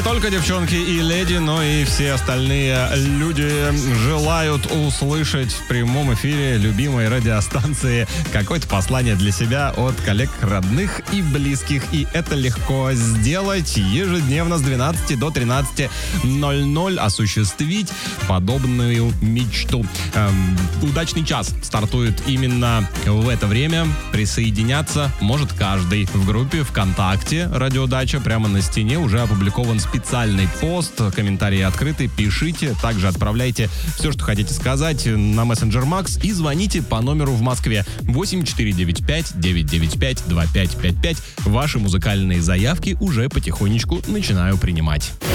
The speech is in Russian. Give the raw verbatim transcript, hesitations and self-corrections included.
только девчонки и леди, но и все остальные люди желают услышать в прямом эфире любимой радиостанции какое-то послание для себя от коллег, родных и близких. И это легко сделать ежедневно с двенадцати до тринадцати ноль-ноль, осуществить подобную мечту. Эм, удачный час стартует именно в это время. Присоединяться может каждый. В группе ВКонтакте «Радиодача» прямо на стене уже опубликован специальный пост. Комментарии открыты, пишите. Также отправляйте все, что хотите сказать на мессенджер Макс и звоните по номеру в Москве восемь четыре девять пять девять девять пять два пять пять пять. Ваши музыкальные заявки уже потихонечку начинаю принимать.